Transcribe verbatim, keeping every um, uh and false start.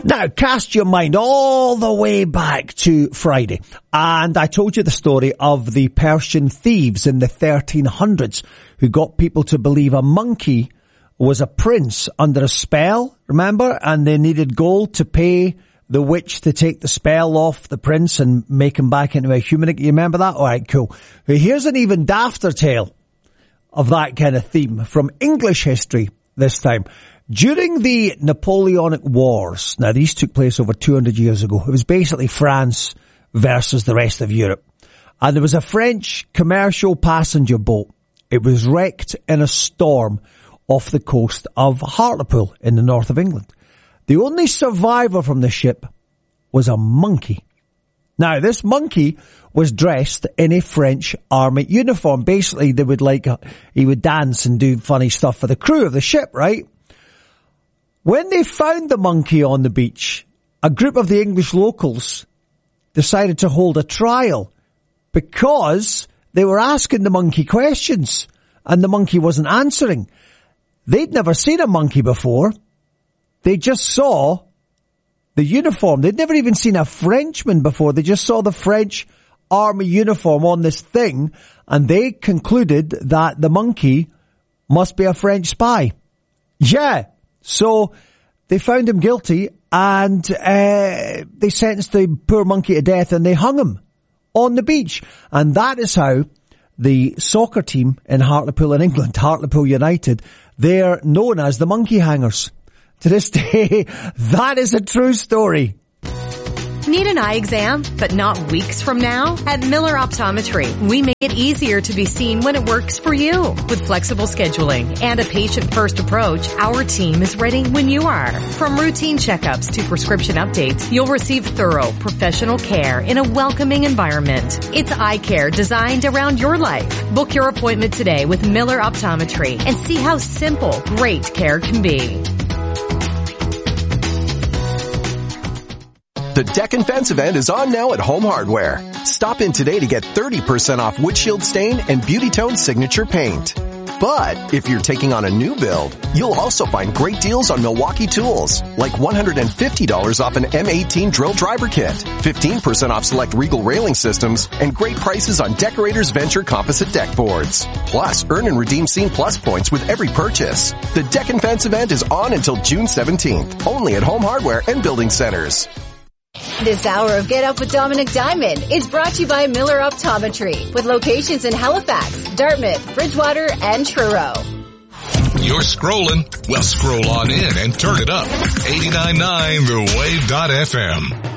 Now, cast your mind all the way back to Friday, and I told you the story of the Persian thieves in the thirteen hundreds who got people to believe a monkey was a prince under a spell, remember? And they needed gold to pay the witch to take the spell off the prince and make him back into a human. You remember that? All right, cool. Here's an even dafter tale of that kind of theme from English history this time. During the Napoleonic Wars, now these took place over two hundred years ago. It was basically France versus the rest of Europe. And there was a French commercial passenger boat. It was wrecked in a storm off the coast of Hartlepool in the north of England. The only survivor from the ship was a monkey. Now, this monkey was dressed in a French army uniform. Basically, they would like, uh, he would dance and do funny stuff for the crew of the ship, right? When they found the monkey on the beach, a group of the English locals decided to hold a trial because they were asking the monkey questions and the monkey wasn't answering. They'd never seen a monkey before. They just saw the uniform. They'd never even seen a Frenchman before. They just saw the French army uniform on this thing, and they concluded that the monkey must be a French spy. Yeah. So they found him guilty, and uh, they sentenced the poor monkey to death, and they hung him on the beach. And that is how the soccer team in Hartlepool in England, Hartlepool United, they're known as the monkey hangers. To this day, that is a true story. Need an eye exam, but not weeks from now? At Miller Optometry, we make it easier to be seen when it works for you. With flexible scheduling and a patient-first approach, our team is ready when you are. From routine checkups to prescription updates, you'll receive thorough, professional care in a welcoming environment. It's eye care designed around your life. Book your appointment today with Miller Optometry and see how simple, great care can be. The Deck and Fence event is on now at Home Hardware. Stop in today to get thirty percent off Windshield Stain and Beauty Tone Signature Paint. But if you're taking on a new build, you'll also find great deals on Milwaukee tools, like one hundred fifty dollars off an M eighteen drill driver kit, fifteen percent off select Regal railing systems, and great prices on Decorators Venture composite deck boards. Plus, earn and redeem Scene Plus points with every purchase. The Deck and Fence event is on until June seventeenth, only at Home Hardware and Building Centers. This hour of Get Up with Dominic Diamond is brought to you by Miller Optometry, with locations in Halifax, Dartmouth, Bridgewater, and Truro. You're scrolling? Well, scroll on in and turn it up. eighty-nine point nine the wave dot f m.